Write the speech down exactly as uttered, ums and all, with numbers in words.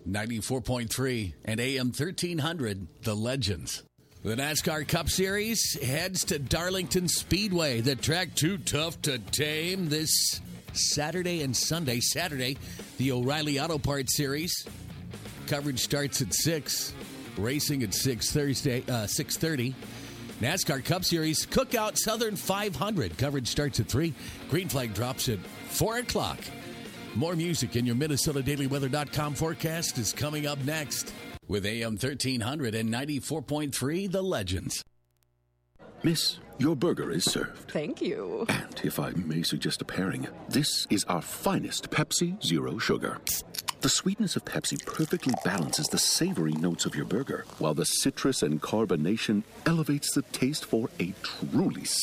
ninety-four point three and A M thirteen hundred, The Legends. The NASCAR Cup Series heads to Darlington Speedway, the track too tough to tame, this Saturday and Sunday. Saturday, the O'Reilly Auto Parts Series. Coverage starts at six. Racing at six Thursday, uh, six thirty. NASCAR Cup Series Cookout Southern five hundred. Coverage starts at three. Green flag drops at four o'clock. More music in your Minnesota Daily Weather dot com forecast is coming up next with A M thirteen hundred and ninety-four point three, The Legends. Miss, your burger is served. Thank you. And if I may suggest a pairing, this is our finest Pepsi Zero Sugar. The sweetness of Pepsi perfectly balances the savory notes of your burger, while the citrus and carbonation elevates the taste for a truly